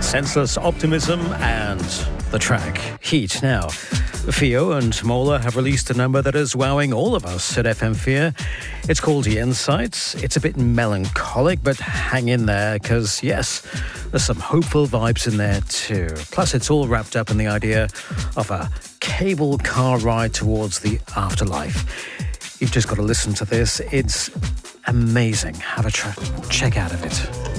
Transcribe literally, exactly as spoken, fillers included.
Senseless Optimism and the track Heat. Now, Theo and Mola have released a number that is wowing all of us at F M Fear. It's called The Insights. It's a bit melancholic, but hang in there because, yes, there's some hopeful vibes in there too. Plus, it's all wrapped up in the idea of a cable car ride towards the afterlife. You've just got to listen to this. It's amazing. Have a tra- check out of it.